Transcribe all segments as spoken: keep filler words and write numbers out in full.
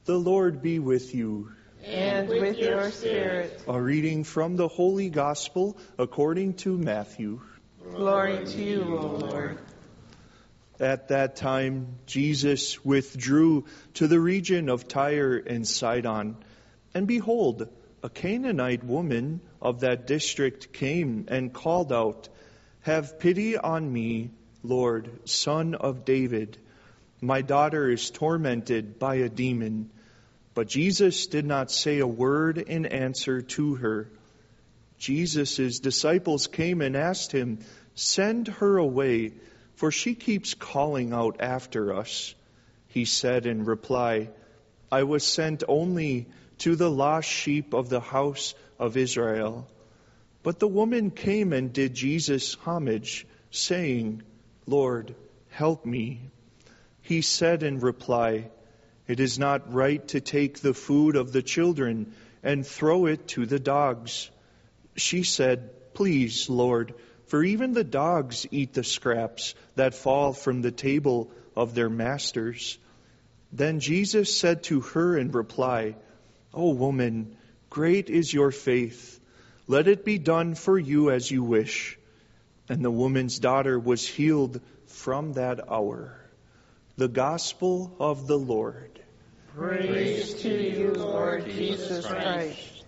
The Lord be with you. And with your spirit. A reading from the Holy Gospel according to Matthew. Glory to you, O Lord. At that time, Jesus withdrew to the region of Tyre and Sidon. And behold, a Canaanite woman of that district came and called out, "Have pity on me, Lord, Son of David. My daughter is tormented by a demon." But Jesus did not say a word in answer to her. Jesus' disciples came and asked him, "Send her away, for she keeps calling out after us." He said in reply, "I was sent only to the lost sheep of the house of Israel." But the woman came and did Jesus homage, saying, "Lord, help me." He said in reply, "It is not right to take the food of the children and throw it to the dogs." She said, "Please, Lord, for even the dogs eat the scraps that fall from the table of their masters." Then Jesus said to her in reply, "O woman, great is your faith. Let it be done for you as you wish." And the woman's daughter was healed from that hour. The Gospel of the Lord. Praise to you, Lord Jesus Christ.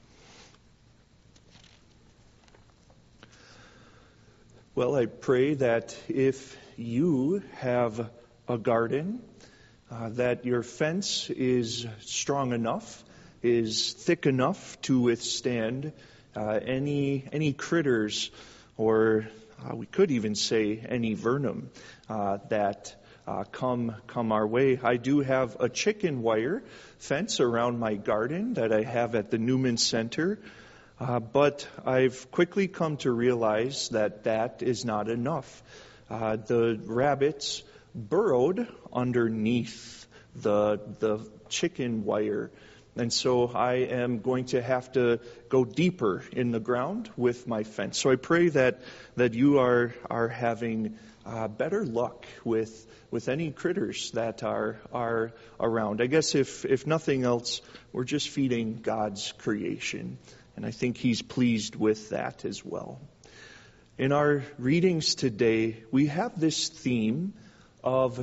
Well, I pray that if you have a garden, uh, that your fence is strong enough, is thick enough to withstand uh, any any critters, or uh, we could even say any venom uh, that Uh, come come our way. I do have a chicken wire fence around my garden that I have at the Newman Center, uh, but I've quickly come to realize that that is not enough. Uh, the rabbits burrowed underneath the the chicken wire, and so I am going to have to go deeper in the ground with my fence. So I pray that that you are are having uh, better luck with. with any critters that are are around. I guess if, if nothing else, we're just feeding God's creation. And I think He's pleased with that as well. In our readings today, we have this theme of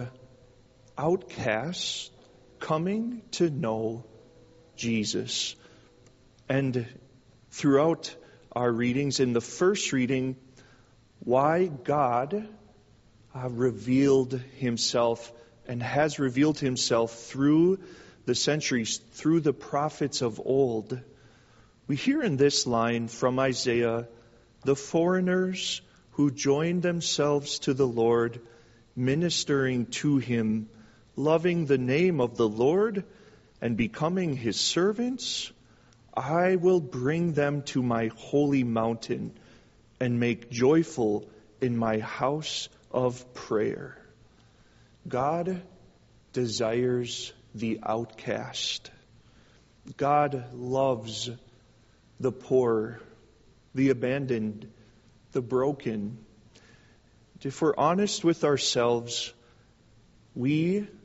outcasts coming to know Jesus. And throughout our readings, in the first reading, why God Uh, revealed Himself and has revealed Himself through the centuries, through the prophets of old. We hear in this line from Isaiah, "The foreigners who joined themselves to the Lord, ministering to Him, loving the name of the Lord and becoming His servants, I will bring them to my holy mountain and make joyful in my house of prayer." God desires the outcast. God loves the poor, the abandoned, the broken. If we're honest with ourselves, we